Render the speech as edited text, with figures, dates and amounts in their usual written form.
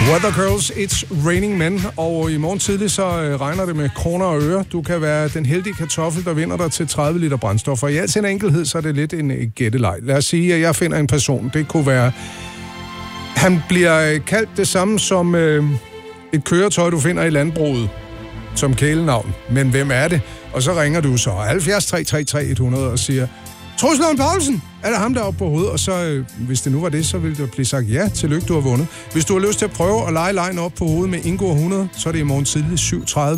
Weather Girls, It's Raining Men, og i morgen tidlig så regner det med kroner og øre. Du kan være den heldige kartoffel, der vinder dig til 30 liter brændstof, og i al sin enkelhed, så er det lidt en gætteleg. Lad os sige, at jeg finder en person. Det kunne være... Han bliver kaldt det samme som et køretøj, du finder i landbruget, som kælenavn. Men hvem er det? Og så ringer du så 70 333 100 og siger... Troels Lund Poulsen, er det ham der oppe på hovedet? Og så, hvis det nu var det, så ville det blive sagt, ja, tillykke, du har vundet. Hvis du har lyst til at prøve at lege lejen op på hovedet med Ingo 100, så er det i morgen tidlig 7:30.